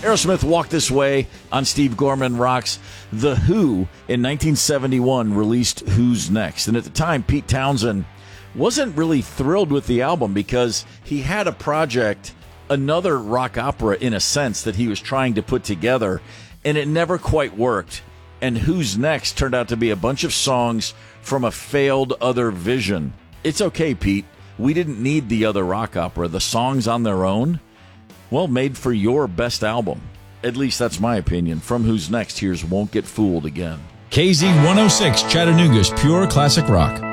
Aerosmith Walk This Way on Steve Gorman Rocks. The Who in 1971 released Who's Next. And at the time, Pete Townsend wasn't really thrilled with the album because he had a project, another rock opera in a sense, that he was trying to put together, and it never quite worked. And Who's Next turned out to be a bunch of songs from a failed other vision. It's okay, Pete. We didn't need the other rock opera. The songs on their own, well, made for your best album. At least that's my opinion. From Who's Next, here's Won't Get Fooled Again. KZ 106, Chattanooga's Pure Classic Rock.